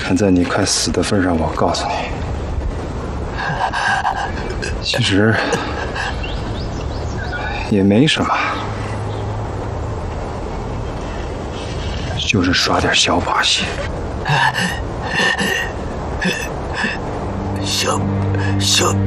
看在你快死的份上，我告诉你，其实也没什么，就是耍点小把戏。 小